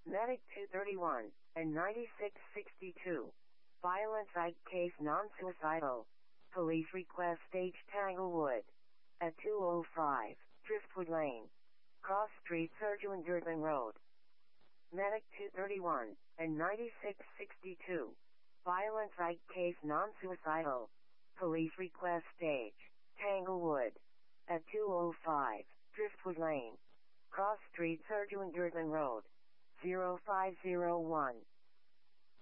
Medic 231 and 9662. Violence Ike case non-suicidal. Police request stage Tanglewood. At 205 Driftwood Lane. Cross Street Surgeon Durban Road. Medic 231 and 9662. Violence Ike case non-suicidal. Police request stage Tanglewood. At 205 Driftwood Lane. Cross Street Surgeon Durban Road. 0501.